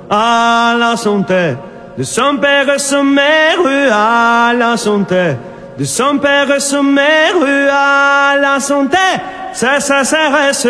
à la santé de son père et sa mère, à la santé de son père et sa mère, à la santé, ça reste